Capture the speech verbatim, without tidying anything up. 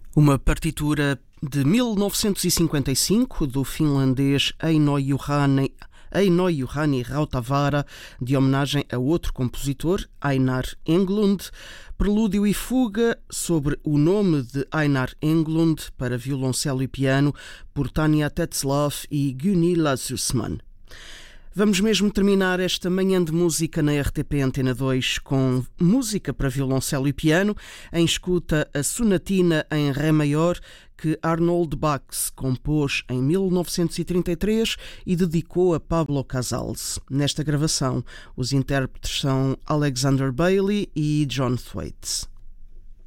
Uma partitura de mil novecentos e cinquenta e cinco do finlandês Eino Juhani, Eino Juhani Rautavaara, de homenagem a outro compositor, Einar Englund, prelúdio e fuga sobre o nome de Einar Englund para violoncelo e piano por Tanja Tetzlaff e Gunilla Sussman. Vamos mesmo terminar esta manhã de música na R T P Antena dois com música para violoncelo e piano, em escuta a sonatina em Ré maior que Arnold Bax compôs em mil novecentos e trinta e três e dedicou a Pablo Casals. Nesta gravação, os intérpretes são Alexander Bailey e John Thwaites.